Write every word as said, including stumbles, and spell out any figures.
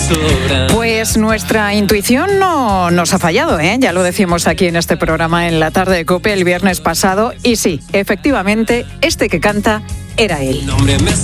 Pues nuestra intuición no nos ha fallado, ¿eh? Ya lo decíamos aquí en este programa en la tarde de COPE el viernes pasado. Y sí, efectivamente, este que canta era él.